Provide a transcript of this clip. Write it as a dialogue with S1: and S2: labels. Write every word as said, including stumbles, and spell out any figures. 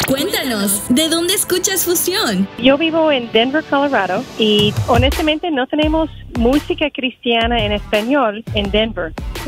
S1: Cuéntanos, ¿de dónde escuchas Fusión?
S2: Yo vivo en Denver, Colorado, y honestamente no tenemos música cristiana en español en Denver.